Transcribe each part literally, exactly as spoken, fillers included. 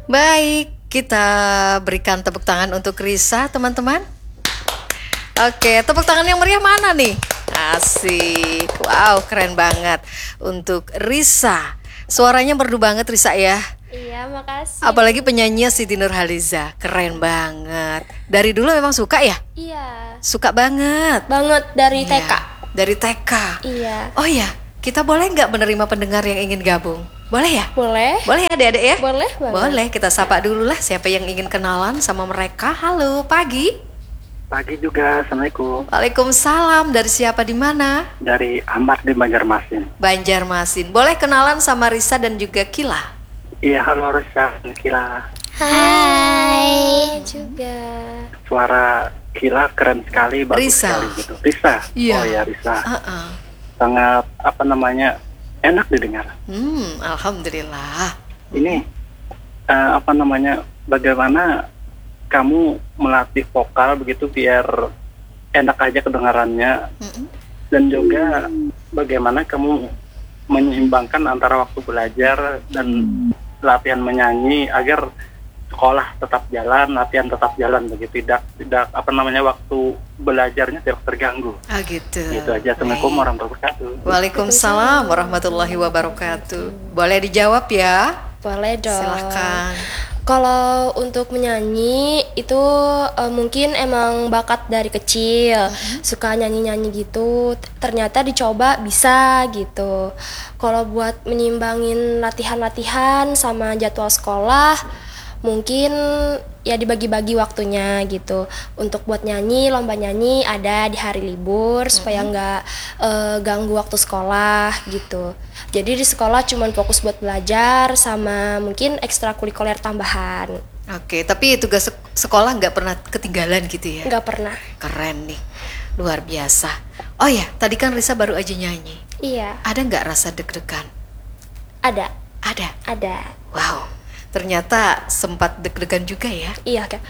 Baik, kita berikan tepuk tangan untuk Risa, teman-teman. Oke, tepuk tangan yang meriah mana nih? Asik, wow, keren banget untuk Risa. Suaranya merdu banget Risa ya. Iya, makasih. Apalagi penyanyinya Siti Nurhaliza, keren banget. Dari dulu memang suka ya? Iya. Suka banget. Banget dari Iya, T K. Dari T K. Iya. Oh ya, kita boleh nggak menerima pendengar yang ingin gabung? Boleh ya? Boleh? Boleh ya adik-adik ya? Boleh banget. Boleh, kita sapa dulu lah siapa yang ingin kenalan sama mereka. Halo, pagi. Pagi juga, Assalamualaikum. Waalaikumsalam, dari siapa di mana? Dari Ahmad di Banjarmasin. Banjarmasin. Boleh kenalan sama Risa dan juga Kila? Iya, halo Risa, Kila. Hai. Juga. Suara Kila keren sekali, bagus Risa. sekali gitu. Risa? Iya. Oh ya, Risa. Uh-uh. Sangat, apa namanya, enak didengar. Hmm, alhamdulillah. Ini, eh, apa namanya, bagaimana kamu melatih vokal begitu biar enak aja kedengarannya. Mm-mm. Dan juga bagaimana kamu menyeimbangkan antara waktu belajar dan latihan menyanyi agar sekolah tetap jalan, latihan tetap jalan begitu, tidak tidak apa namanya waktu belajarnya tidak terganggu. Ah gitu. Itu aja. Assalamualaikum Baik. warahmatullahi wabarakatuh. Waalaikumsalam warahmatullahi wabarakatuh. Boleh dijawab ya? Boleh dong. Silakan. Kalau untuk menyanyi itu eh, mungkin emang bakat dari kecil, suka nyanyi-nyanyi gitu. T- Ternyata dicoba bisa gitu. Kalau buat menyimbangin latihan-latihan sama jadwal sekolah, mungkin ya dibagi-bagi waktunya gitu. Untuk buat nyanyi, lomba nyanyi ada di hari libur supaya nggak eh, ganggu waktu sekolah gitu. Jadi di sekolah cuman fokus buat belajar sama mungkin ekstrakurikuler tambahan. Oke, tapi tugas sek- sekolah nggak pernah ketinggalan gitu ya? Nggak pernah. Keren nih, luar biasa. Oh ya, tadi kan Risa baru aja nyanyi. Iya, Ada nggak rasa deg-degan? ada, Ada. ada. Wow, ternyata sempat deg-degan juga ya. Iya, kayak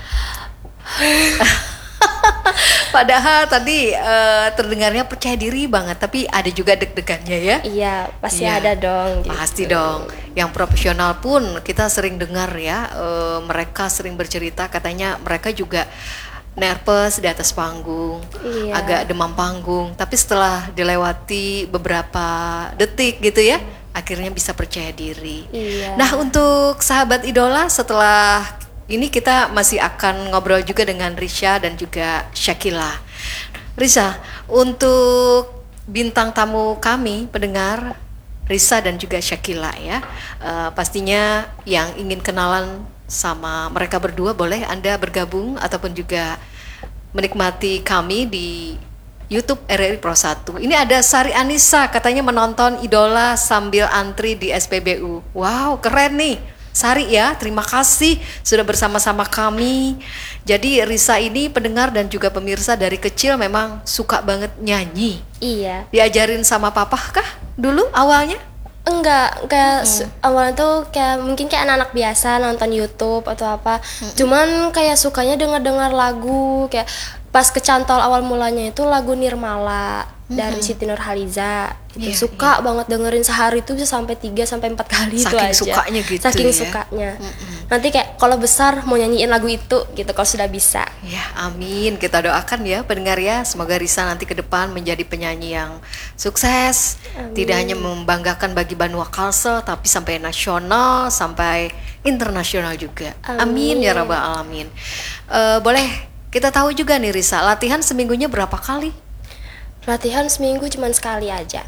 Padahal tadi eh, terdengarnya percaya diri banget, tapi ada juga deg-degannya ya. iya, pasti Iya, ada dong gitu. Pasti dong. Yang profesional pun kita sering dengar ya, eh, mereka sering bercerita katanya mereka juga nervous di atas panggung, Iya. agak demam panggung. Tapi setelah dilewati beberapa detik gitu ya, akhirnya bisa percaya diri. Iya. Nah, untuk sahabat idola, setelah ini kita masih akan ngobrol juga dengan Risha dan juga Syakila. Risa, untuk bintang tamu kami, pendengar Risa dan juga Syakila ya, eh, pastinya yang ingin kenalan sama mereka berdua boleh Anda bergabung ataupun juga menikmati kami di YouTube R R I Pro satu. Ini ada Sari Anissa katanya menonton idola sambil antri di S P B U. Wow, keren nih. Sari ya, terima kasih sudah bersama-sama kami. Jadi Risa ini pendengar dan juga pemirsa dari kecil memang suka banget nyanyi. Iya. Diajarin sama papa kah dulu awalnya? Enggak, kayak su- awalnya tuh kayak mungkin kayak anak-anak biasa nonton YouTube atau apa. Cuman kayak sukanya denger-dengar lagu kayak pas kecantol awal mulanya itu lagu Nirmala dari Siti Nurhaliza. Gitu. Iya, Suka banget dengerin sehari itu bisa sampai tiga sampai empat kali itu Saking aja. sukanya gitu Saking ya. sukanya. Nanti kayak kalau besar mau nyanyiin lagu itu gitu kalau sudah bisa. Ya, amin. Kita doakan ya pendengar ya, semoga Risa nanti ke depan menjadi penyanyi yang sukses. Amin. Tidak hanya membanggakan bagi Banua Kalsel, tapi sampai nasional, sampai internasional juga. Amin, Amin. ya rabbal alamin. Eh, boleh kita tahu juga nih Risa, latihan seminggunya berapa kali? Latihan seminggu cuman sekali aja.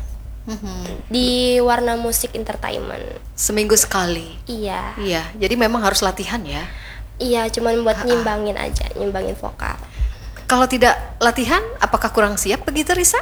Di Warna Musik Entertainment. Seminggu sekali. Iya. Iya, jadi memang harus latihan ya. Iya, cuman buat nyimbangin aja, nyimbangin vokal. Kalau tidak latihan, apakah kurang siap begitu Risa?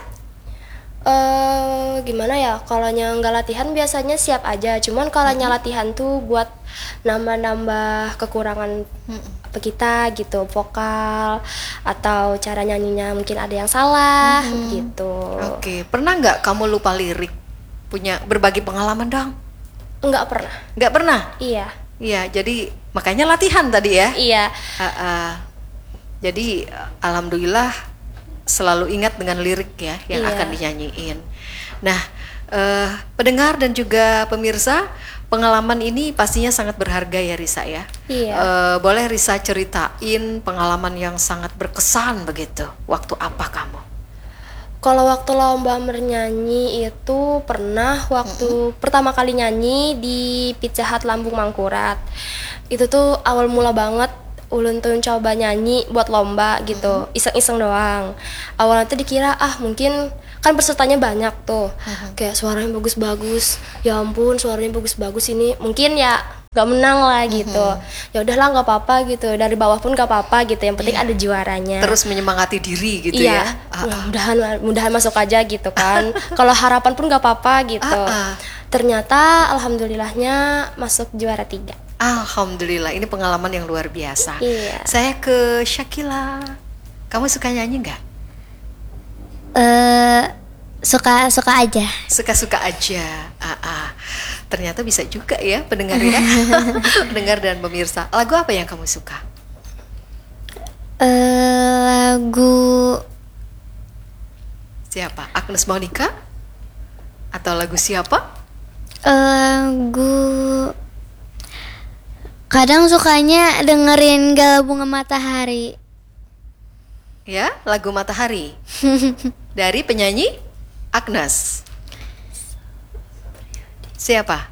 Eh gimana ya? Kalau nggak latihan biasanya siap aja. Cuman kalau latihan tuh buat nambah-nambah kekurangan apa kita gitu, vokal atau cara nyanyinya mungkin ada yang salah gitu. Oke, pernah nggak kamu lupa lirik? Punya berbagi pengalaman dong? Enggak pernah. Nggak pernah? Iya. Iya, jadi makanya latihan tadi ya. Iya. Ah, ah. Jadi alhamdulillah selalu ingat dengan lirik ya yang Iya. akan dinyanyiin. Nah, eh, pendengar dan juga pemirsa, Pengalaman ini pastinya sangat berharga ya Risa ya. Iya. Eh, boleh Risa ceritain pengalaman yang sangat berkesan begitu. Waktu apa kamu? Kalau waktu lomba bernyanyi itu pernah waktu pertama kali nyanyi di Pizza Hut Lambung Mangkurat. Itu tuh awal mula banget ulun tuh coba nyanyi buat lomba gitu, iseng-iseng doang. Awalnya tuh dikira ah mungkin kan pesertanya banyak tuh, kayak suaranya bagus-bagus, ya ampun suaranya bagus-bagus ini mungkin ya gak menang lah gitu. Ya udahlah nggak apa-apa gitu, dari bawah pun gak apa-apa gitu, yang penting ada juaranya. Terus menyemangati diri gitu iya, ya. Ah, ah. mudahan mudahan masuk aja gitu kan. Kalau harapan pun gak apa-apa gitu. Ah, ah. Ternyata alhamdulillahnya masuk juara tiga. Alhamdulillah, ini pengalaman yang luar biasa. Iya. Saya ke Syakila. Kamu suka nyanyi nggak? Eh suka suka aja. Suka-suka aja. Ah, ah. Ternyata bisa juga ya pendengar ya. Pendengar dan pemirsa. Lagu apa yang kamu suka? Eh lagu Siapa? Agnes Monica? Atau lagu siapa? lagu kadang sukanya dengerin Gala Bunga Matahari. Ya, lagu Matahari. Dari penyanyi Agnes. Siapa?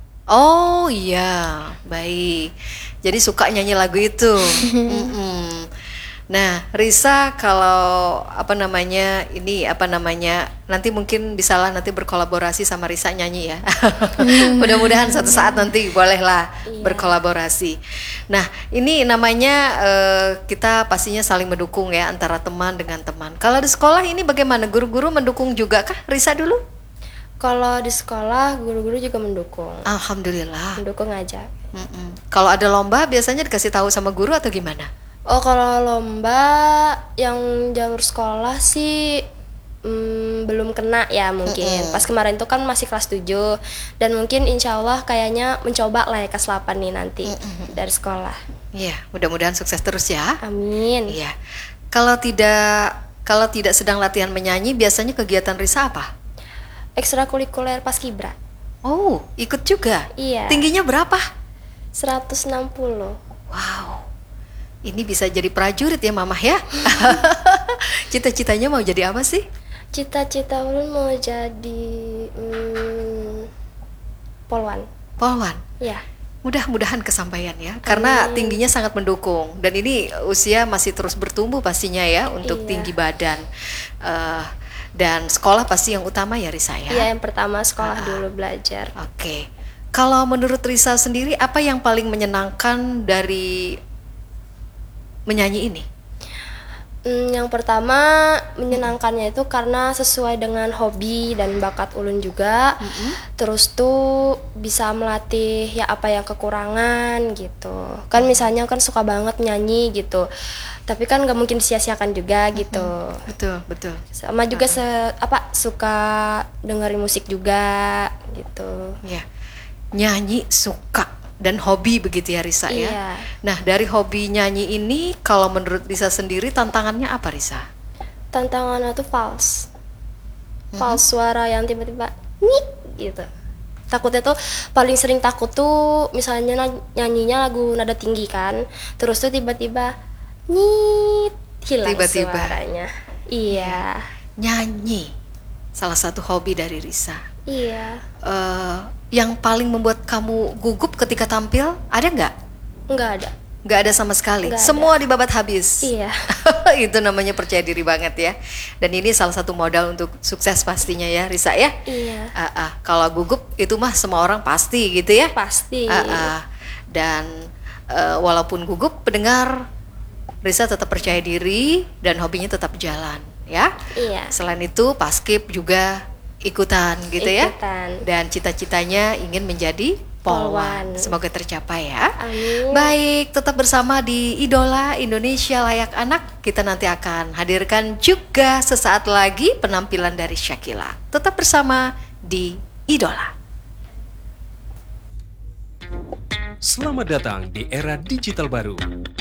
Oh iya, baik. Jadi suka nyanyi lagu itu. Mm-mm. Nah, Risa kalau apa namanya ini apa namanya nanti mungkin bisalah nanti berkolaborasi sama Risa nyanyi ya. Mudah-mudahan suatu saat nanti bolehlah Iya. berkolaborasi. Nah, ini namanya eh, kita pastinya saling mendukung ya antara teman dengan teman. Kalau di sekolah ini bagaimana? Guru-guru mendukung juga kah? Risa dulu? Kalau di sekolah guru-guru juga mendukung. Alhamdulillah. Mendukung aja. Mm-mm. Kalau ada lomba biasanya dikasih tahu sama guru atau gimana? Oh, kalau lomba yang jalur sekolah sih mm, belum kena ya mungkin. Mm-mm. Pas kemarin tuh kan masih kelas tujuh dan mungkin insya Allah kayaknya mencoba lah ya kelas delapan nih nanti dari sekolah. Iya, mudah-mudahan sukses terus ya. Amin. Iya. Kalau tidak kalau tidak sedang latihan menyanyi, biasanya kegiatan Risa apa? Ekstrakurikuler Paskibra. Oh, ikut juga. Iya. Tingginya berapa? seratus enam puluh. Wow. Ini bisa jadi prajurit ya, Mamah ya. Cita-citanya mau jadi apa sih? Cita-cita ulun mau jadi hmm, polwan. Polwan. Ya. Mudah-mudahan kesampaian ya, karena Amin. tingginya sangat mendukung dan ini usia masih terus bertumbuh pastinya ya untuk Iya. tinggi badan. Eh, dan sekolah pasti yang utama ya Risa ya. Iya, yang pertama sekolah Ah. dulu belajar. Oke. Kalau menurut Risa sendiri apa yang paling menyenangkan dari menyanyi ini? Hmm, yang pertama menyenangkannya itu karena sesuai dengan hobi dan bakat ulun juga. Terus tuh bisa melatih ya apa yang kekurangan gitu. Kan misalnya kan suka banget nyanyi gitu. Tapi kan gak mungkin sia-siakan juga gitu. Betul, betul. Sama juga se apa suka dengerin musik juga gitu. Ya. Nyanyi suka dan hobi begitu ya Risa ya. Iya. Nah, dari hobi nyanyi ini kalau menurut Risa sendiri tantangannya apa Risa? Tantangannya tuh false. False suara yang tiba-tiba nih gitu. Takutnya tuh paling sering takut tuh misalnya na- nyanyinya lagu nada tinggi kan. Terus tuh tiba-tiba nyit hilang Tiba-tiba. suaranya. Iya. Nyanyi. Salah satu hobi dari Risa. Iya. Eh, yang paling membuat kamu gugup ketika tampil ada nggak? Enggak ada. Nggak ada sama sekali. Nggak ada. Semua dibabat habis. Iya. Itu namanya percaya diri banget ya. Dan ini salah satu modal untuk sukses pastinya ya Risa ya. Iya. Ah, ah. Kalau gugup itu mah semua orang pasti gitu ya. Pasti. Ah, ah. Dan eh, walaupun gugup, pendengar Risa tetap percaya diri dan hobinya tetap jalan ya. Iya. Selain itu Paskib juga ikutan gitu ya. Ikutan. Dan cita-citanya ingin menjadi polwan. Polwan. Semoga tercapai ya. Amin. Baik, tetap bersama di Idola Indonesia Layak Anak. Kita nanti akan hadirkan juga sesaat lagi penampilan dari Syakila. Tetap bersama di Idola. Selamat datang di era digital baru.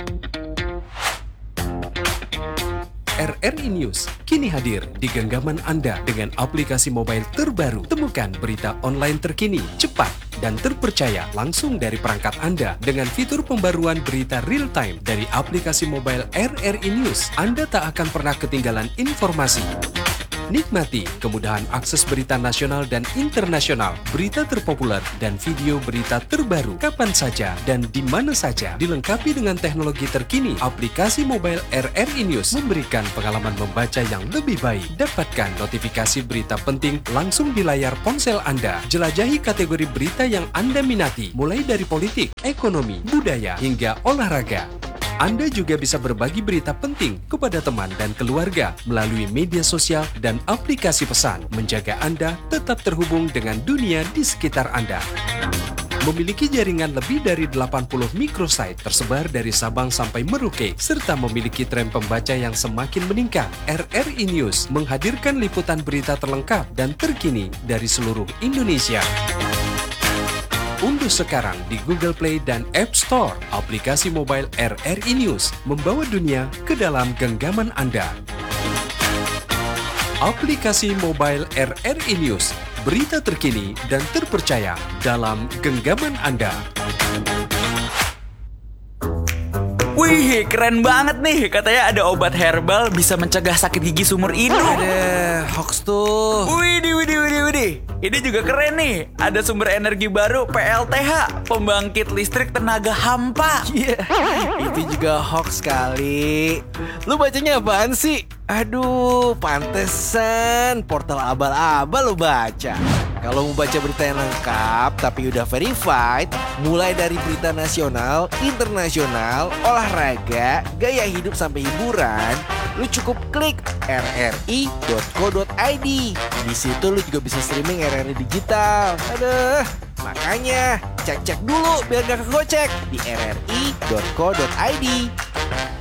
R R I News kini hadir di genggaman Anda dengan aplikasi mobile terbaru. Temukan berita online terkini, cepat, dan terpercaya langsung dari perangkat Anda. Dengan fitur pembaruan berita real time dari aplikasi mobile R R I News, Anda tak akan pernah ketinggalan informasi. Nikmati kemudahan akses berita nasional dan internasional, berita terpopuler, dan video berita terbaru kapan saja dan di mana saja. Dilengkapi dengan teknologi terkini, aplikasi mobile R R I News memberikan pengalaman membaca yang lebih baik. Dapatkan notifikasi berita penting langsung di layar ponsel Anda. Jelajahi kategori berita yang Anda minati, mulai dari politik, ekonomi, budaya, hingga olahraga. Anda juga bisa berbagi berita penting kepada teman dan keluarga melalui media sosial dan aplikasi pesan, menjaga Anda tetap terhubung dengan dunia di sekitar Anda. Memiliki jaringan lebih dari delapan puluh microsite tersebar dari Sabang sampai Merauke, serta memiliki tren pembaca yang semakin meningkat, R R I News menghadirkan liputan berita terlengkap dan terkini dari seluruh Indonesia. Unduh sekarang di Google Play dan App Store aplikasi mobile R R I News, membawa dunia ke dalam genggaman Anda. Aplikasi mobile R R I News, berita terkini dan terpercaya dalam genggaman Anda. Wih, keren banget nih. Katanya ada obat herbal bisa mencegah sakit gigi seumur hidup. Ada hoax tuh. Widih, widih, widih, widih. Ini juga keren nih. Ada sumber energi baru P L T H, pembangkit listrik tenaga hampa. Iya, yeah, itu juga hoax kali. Lu bacanya apaan sih? Aduh, pantesan portal abal-abal lu baca. Kalau mau baca berita yang lengkap tapi udah verified, mulai dari berita nasional, internasional, olahraga, gaya hidup sampai hiburan, lu cukup klik r r i dot co dot i d. Di situ lu juga bisa streaming R R I digital. Aduh, makanya cek-cek dulu biar gak kegocek di r r i dot co dot i d.